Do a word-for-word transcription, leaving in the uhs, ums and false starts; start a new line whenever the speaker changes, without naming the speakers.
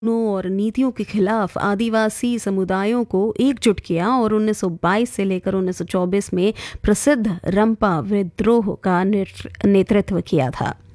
और नीतियों के खिलाफ आदिवासी समुदायों को एकजुट किया और उन्नीस सौ बाईस से लेकर उन्नीस सौ चौबीस में प्रसिद्ध रंपा विद्रोह का नेतृत्व किया था।